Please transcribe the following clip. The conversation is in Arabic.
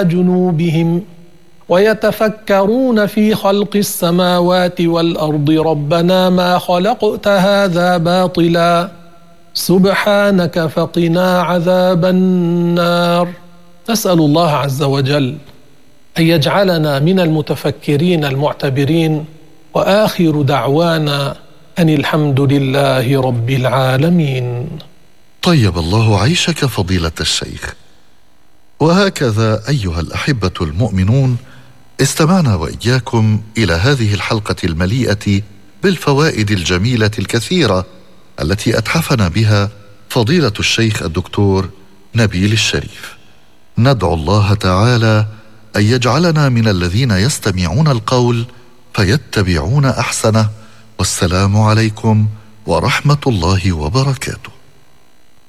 جنوبهم ويتفكرون في خلق السماوات والأرض ربنا ما خلقت هذا باطلا سبحانك فقنا عذاب النار. نسأل الله عز وجل أن يجعلنا من المتفكرين المعتبرين، وآخر دعوانا أن الحمد لله رب العالمين. طيب الله عيشك فضيلة الشيخ. وهكذا أيها الأحبة المؤمنون استمعنا وإياكم إلى هذه الحلقة المليئة بالفوائد الجميلة الكثيرة التي أتحفنا بها فضيلة الشيخ الدكتور نبيل الشريف. ندعو الله تعالى أن يجعلنا من الذين يستمعون القول فيتبعون أحسنه. والسلام عليكم ورحمة الله وبركاته.